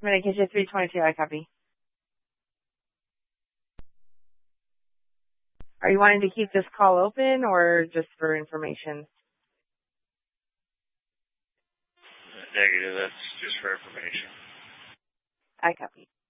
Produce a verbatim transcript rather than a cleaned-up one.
Medication three twenty-two, I copy. Are you wanting to keep this call open or just for information? Negative, that's just for information. I copy.